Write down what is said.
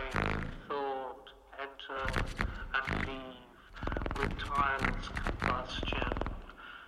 mind, thought, enter and leave with tireless combustion.